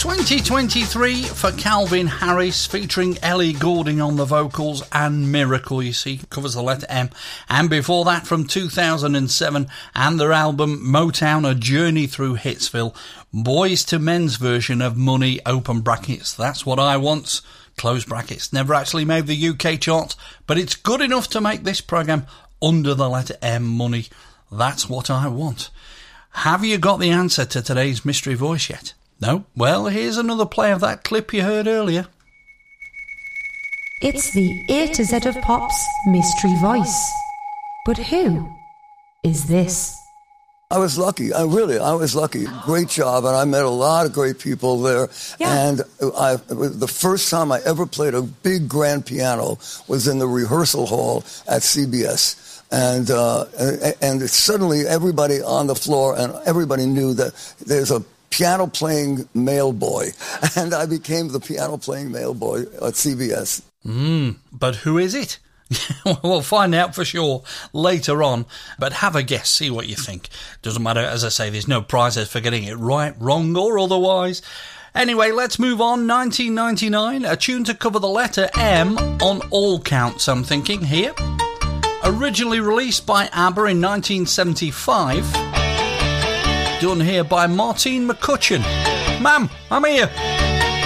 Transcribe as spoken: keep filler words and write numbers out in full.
twenty twenty-three for Calvin Harris, featuring Ellie Goulding on the vocals, and Miracle, you see, covers the letter M. And before that, from two thousand seven, and their album Motown, A Journey Through Hitsville, Boys to Men's version of Money, open brackets, That's What I Want, close brackets. Never actually made the U K chart, but it's good enough to make this programme under the letter M, Money, That's What I Want. Have you got the answer to today's mystery voice yet? No? Well, here's another play of that clip you heard earlier. It's the A to Z of Pop's mystery voice. But who is this? I was lucky. I really, I was lucky. Great job, and I met a lot of great people there. Yeah. And I, the first time I ever played a big grand piano was in the rehearsal hall at C B S. And, uh, and, and suddenly everybody on the floor and everybody knew that there's a piano-playing male boy. And I became the piano-playing male boy at C B S. Mm, but who is it? We'll find out for sure later on, but have a guess, see what you think. Doesn't matter, as I say, there's no prizes for getting it right, wrong or otherwise. Anyway, let's move on. nineteen ninety-nine, a tune to cover the letter M on all counts, I'm thinking here. Originally released by ABBA in nineteen seventy-five, done here by Martine McCutcheon. Ma'am, I'm here.